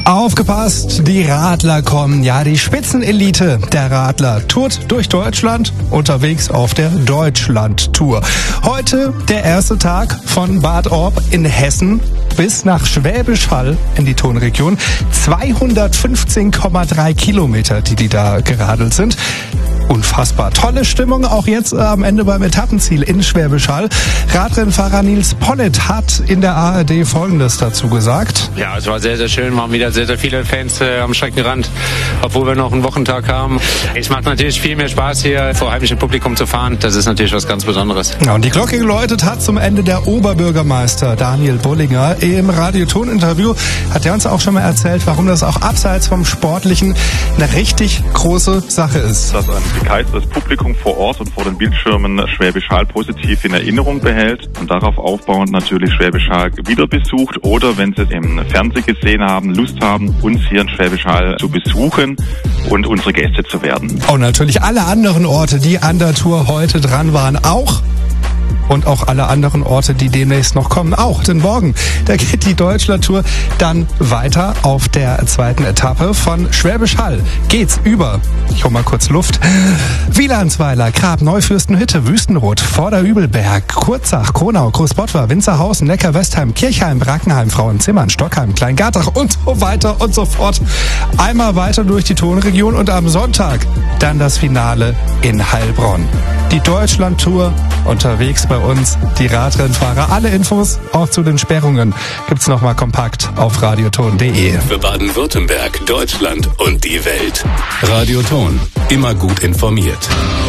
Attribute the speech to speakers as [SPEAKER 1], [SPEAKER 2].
[SPEAKER 1] Aufgepasst, die Radler kommen. Ja, die Spitzenelite der Radler tourt durch Deutschland, unterwegs auf der Deutschland-Tour. Heute der erste Tag von Bad Orb in Hessen bis nach Schwäbisch Hall in die Tonregion. 215,3 Kilometer, die da geradelt sind. Unfassbar. Tolle Stimmung, auch jetzt am Ende beim Etappenziel in Schwäbisch Hall. Radrennfahrer Nils Pollitt hat in der ARD Folgendes dazu gesagt.
[SPEAKER 2] Ja, es war sehr, sehr schön. Wir haben wieder sehr, sehr viele Fans am Streckenrand, obwohl wir noch einen Wochentag haben. Es macht natürlich viel mehr Spaß, hier vor heimischem Publikum zu fahren. Das ist natürlich was ganz Besonderes.
[SPEAKER 1] Ja, und die Glocke geläutet hat zum Ende der Oberbürgermeister Daniel Bullinger. Im Radioton-Interview hat er uns auch schon mal erzählt, warum das auch abseits vom Sportlichen eine richtig große Sache ist.
[SPEAKER 3] Dass ein begeistertes Publikum vor Ort und vor den Bildschirmen Schwäbisch Hall positiv in Erinnerung behält und darauf aufbauend natürlich Schwäbisch Hall wieder besucht oder, wenn sie es im Fernsehen gesehen haben, Lust haben, uns hier in Schwäbisch Hall zu besuchen und unsere Gäste zu werden.
[SPEAKER 1] Und natürlich alle anderen Orte, die an der Tour heute dran waren, auch. Und auch alle anderen Orte, die demnächst noch kommen, auch. Denn morgen, da geht die Deutschland-Tour dann weiter auf der zweiten Etappe. Von Schwäbisch Hall geht's über, ich hol mal kurz Luft, Wielandsweiler, Grab, Neufürstenhütte, Wüstenrot, Vorderübelberg, Kurzach, Kronau, Großbottwar, Winzerhausen, Neckar-Westheim, Kirchheim, Brackenheim, Frauenzimmern, Stockheim, Kleingartach und so weiter und so fort. Einmal weiter durch die Tonregion und am Sonntag dann das Finale in Heilbronn. Die Deutschland-Tour unterwegs bei uns, die Radrennfahrer. Alle Infos, auch zu den Sperrungen, gibt's nochmal kompakt auf radioton.de.
[SPEAKER 4] Für Baden-Württemberg, Deutschland und die Welt. Radioton. Immer gut informiert.